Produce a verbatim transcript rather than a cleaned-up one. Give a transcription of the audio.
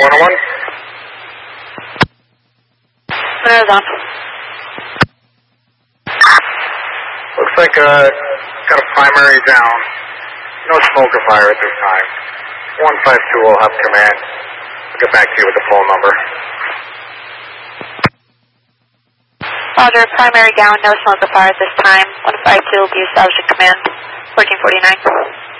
one oh one. Windows on. Looks like uh, got a primary down. No smoke or fire at this time. one five two will have command. I'll get back to you with the phone number. Roger, primary down, no smoke or fire at this time. one five two will be established at command. fourteen forty-nine.